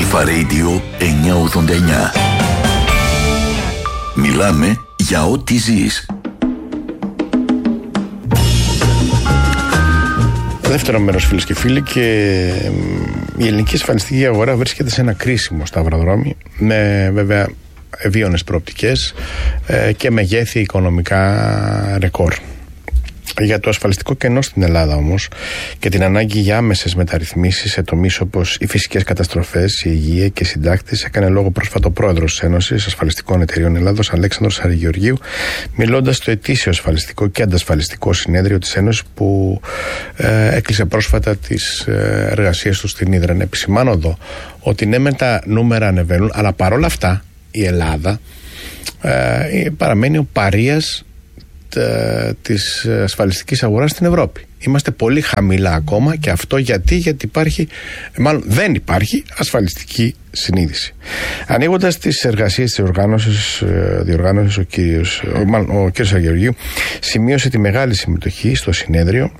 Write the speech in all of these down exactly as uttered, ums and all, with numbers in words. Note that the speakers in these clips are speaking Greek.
Αλφα Radio εννιακόσια ογδόντα εννιά. Μιλάμε για ό,τι ζεις. Δεύτερο μέρος, φίλες και φίλοι, και η ελληνική ασφαλιστική αγορά βρίσκεται σε ένα κρίσιμο σταυροδρόμι, με βέβαια ευίωνες προοπτικές και μεγέθη οικονομικά ρεκόρ. Για το ασφαλιστικό κενό στην Ελλάδα όμως και την ανάγκη για άμεσες μεταρρυθμίσεις σε τομείς όπως οι φυσικές καταστροφές, η υγεία και οι συντάκτες, έκανε λόγο πρόσφατο ο πρόεδρος της Ένωσης Ασφαλιστικών Εταιρείων Ελλάδος, Αλέξανδρος Αριγεωργίου, μιλώντας στο ετήσιο ασφαλιστικό και αντασφαλιστικό συνέδριο της Ένωσης που ε, έκλεισε πρόσφατα τις ε, εργασίες του στην Ύδρα. Να επισημάνω εδώ ότι ναι, με τα νούμερα ανεβαίνουν, αλλά παρόλα αυτά η Ελλάδα ε, παραμένει ο παρείας της ασφαλιστικής αγοράς στην Ευρώπη. Είμαστε πολύ χαμηλά ακόμα, και αυτό γιατί, γιατί υπάρχει, μάλλον δεν υπάρχει ασφαλιστική συνείδηση. Ανοίγοντας τις εργασίες της οργάνωσης, διοργάνωσης, ο κύριος, ο, μάλλον, ο κύριος Αγεωργίου σημείωσε τη μεγάλη συμμετοχή στο συνέδριο.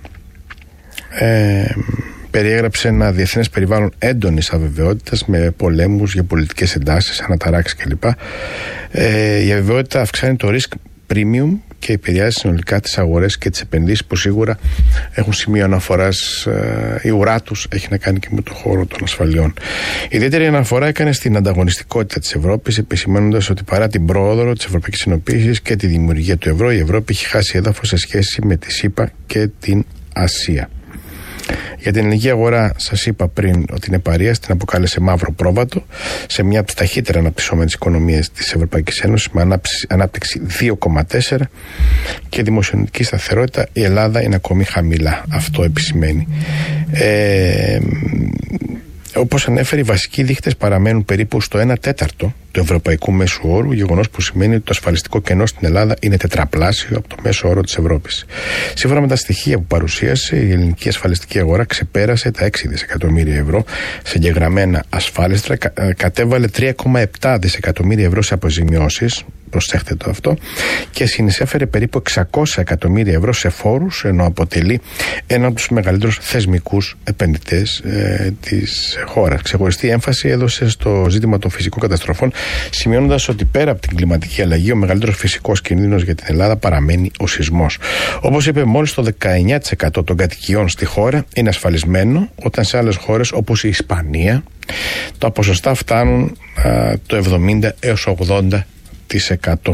Ε, περιέγραψε ένα διεθνές περιβάλλον έντονης αβεβαιότητας με πολέμους, γεωπολιτικές εντάσεις, αναταράξεις κλπ. Ε, η αβεβαιότητα αυξάνει το risk premium και επηρεάζει συνολικά τις αγορές και τις επενδύσεις που σίγουρα έχουν σημείο αναφοράς. Ε, η ουρά τους έχει να κάνει και με το χώρο των ασφαλιών. Η ιδιαίτερη αναφορά έκανε στην ανταγωνιστικότητα της Ευρώπης, επισημαίνοντας ότι παρά την πρόοδο της Ευρωπαϊκής Ενοποίησης και τη δημιουργία του ευρώ, η Ευρώπη έχει χάσει έδαφος σε σχέση με τη ΣΥΠΑ και την Ασία. Για την ελληνική αγορά, σας είπα πριν ότι είναι παρείας, την αποκάλεσε μαύρο πρόβατο σε μια από τις ταχύτερα αναπτυσσόμενες οικονομίες της Ευρωπαϊκής Ένωσης, με ανάπτυξη δύο κόμμα τέσσερα και δημοσιονομική σταθερότητα. Η Ελλάδα είναι ακόμη χαμηλά. Αυτό επισημαίνει. Ε, Όπως ανέφερε, οι βασικοί δείχτες παραμένουν περίπου στο ένα τέταρτο του ευρωπαϊκού μέσου όρου, γεγονός που σημαίνει ότι το ασφαλιστικό κενό στην Ελλάδα είναι τετραπλάσιο από το μέσο όρο της Ευρώπης. Σύμφωνα με τα στοιχεία που παρουσίασε, η ελληνική ασφαλιστική αγορά ξεπέρασε τα έξι δισεκατομμύρια ευρώ σε εγγεγραμμένα ασφάλιστρα, κατέβαλε τρία κόμμα επτά δισεκατομμύρια ευρώ σε αποζημιώσεις, προσέχτε το αυτό, και συνεισέφερε περίπου εξακόσια εκατομμύρια ευρώ σε φόρους, ενώ αποτελεί ένα από τους μεγαλύτερους θεσμικούς επενδυτές ε, της χώρας. Ξεχωριστή έμφαση έδωσε στο ζήτημα των φυσικών καταστροφών, σημειώνοντας ότι πέρα από την κλιματική αλλαγή, ο μεγαλύτερος φυσικός κίνδυνος για την Ελλάδα παραμένει ο σεισμός. Όπως είπε, μόλις το δεκαεννιά τοις εκατό των κατοικιών στη χώρα είναι ασφαλισμένο, όταν σε άλλες χώρες όπως η Ισπανία τα ποσοστά φτάνουν α, το εβδομήντα έως ογδόντα τοις εκατό.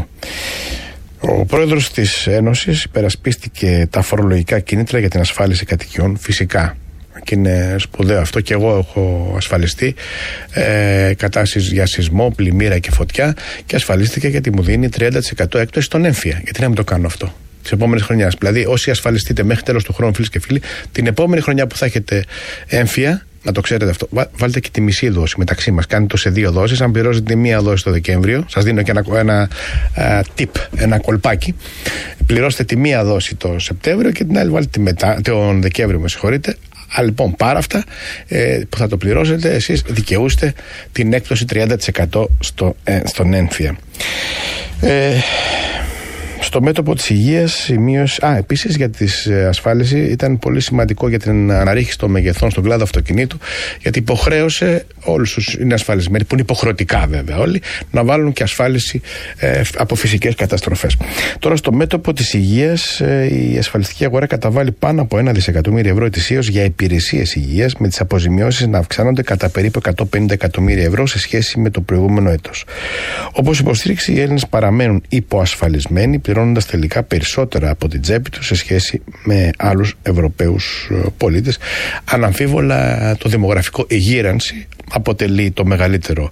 Ο πρόεδρος της Ένωσης υπερασπίστηκε τα φορολογικά κίνητρα για την ασφάλιση κατοικιών, φυσικά. Και είναι σπουδαίο αυτό, και εγώ έχω ασφαλιστεί ε, κατά για σεισμό, πλημμύρα και φωτιά, και ασφαλίστηκα γιατί μου δίνει τριάντα τοις εκατό έκπτωση στον έμφυα. Γιατί να μην το κάνω αυτό τη επόμενη χρονιά? Δηλαδή, όσοι ασφαλιστείτε μέχρι τέλος του χρόνου, φίλες και φίλοι, την επόμενη χρονιά που θα έχετε έμφυα, να το ξέρετε αυτό, βάλτε και τη μισή δόση μεταξύ μας. Κάντε το σε δύο δόσεις. Αν πληρώσετε μία δόση το Δεκέμβριο, σας δίνω και ένα, ένα α, tip, ένα κολπάκι. Πληρώστε τη μία δόση το Σεπτέμβριο και την άλλη βάλτε μετά, τον Δεκέμβριο, με συγχωρείτε. Α, λοιπόν, πάρα αυτά ε, που θα το πληρώσετε, εσείς δικαιούστε την έκπτωση τριάντα τοις εκατό στο, ε, στον έμφυα. Ε, Στο μέτωπο της υγείας, η μείωση. Α, επίσης για τη ασφάλιση ήταν πολύ σημαντικό για την αναρρίχηση των μεγεθών στον κλάδο αυτοκινήτου, γιατί υποχρέωσε όλους τους είναι ασφαλισμένοι, που είναι υποχρεωτικά βέβαια όλοι, να βάλουν και ασφάλιση ε, από φυσικές καταστροφές. Τώρα, στο μέτωπο της υγείας, ε, η ασφαλιστική αγορά καταβάλει πάνω από ένα δισεκατομμύριο ευρώ ετησίως για υπηρεσίες υγείας, με τις αποζημιώσεις να αυξάνονται κατά περίπου εκατόν πενήντα εκατομμύρια ευρώ σε σχέση με το προηγούμενο έτος. Όπως υποστήριξε, οι Έλληνες παραμένουν υποασφαλισμένοι, πληρώνοντας τελικά περισσότερα από την τσέπη τους σε σχέση με άλλους Ευρωπαίους πολίτες. Αναμφίβολα, το δημογραφικό εγείρανση αποτελεί το μεγαλύτερο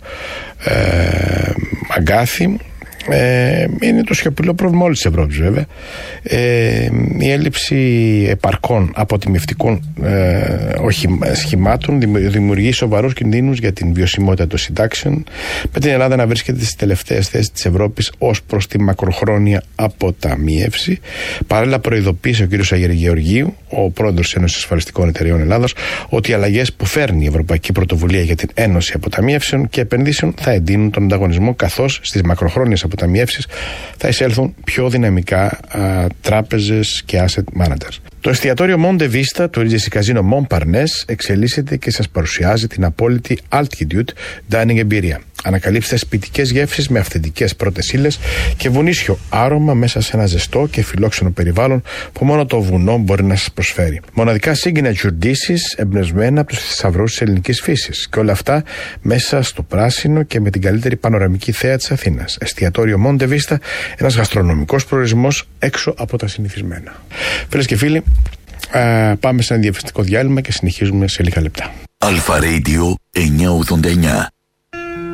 ε, αγκάθι. Ε, είναι το σιωπηλό πρόβλημα όλης της Ευρώπης, βέβαια. Ε, η έλλειψη επαρκών αποτιμευτικών ε, σχημάτων δημιουργεί σοβαρούς κινδύνους για την βιωσιμότητα των συντάξεων, με την Ελλάδα να βρίσκεται στις τελευταίες θέσεις της Ευρώπης ως προς τη μακροχρόνια αποταμίευση. Παράλληλα, προειδοποίησε ο κ. Αγεωργίου, ο πρόεδρος της Ένωσης Ασφαλιστικών Εταιρείων Ελλάδος, ότι οι αλλαγές που φέρνει η Ευρωπαϊκή Πρωτοβουλία για την Ένωση Αποταμίευσεων και Επενδύσεων θα εντείνουν τον ανταγωνισμό, καθώς στις μακροχρόνιες αποταμιεύσεις θα εισέλθουν πιο δυναμικά α, τράπεζες και asset managers. Το εστιατόριο Monte Vista του Regency Casino Montparnasse εξελίσσεται και σας παρουσιάζει την απόλυτη Altitude Dining εμπειρία. Ανακαλύψτε σπιτικές γεύσεις με αυθεντικές πρώτες ύλες και βουνίσιο άρωμα μέσα σε ένα ζεστό και φιλόξενο περιβάλλον που μόνο το βουνό μπορεί να σας προσφέρει. Μοναδικά signature dishes εμπνευσμένα από τους θησαυρούς της ελληνικής φύσης. Και όλα αυτά μέσα στο πράσινο και με την καλύτερη πανοραμική θέα της Αθήνας. Εστιατόριο Monte Vista, ένας γαστρονομικός προορισμός έξω από τα συνηθισμένα. Φίλες και φίλοι, α, πάμε σε ένα διαφημιστικό διάλειμμα και συνεχίζουμε σε λίγα λεπτά. Αλφα Radio εννιακόσια ογδόντα εννιά.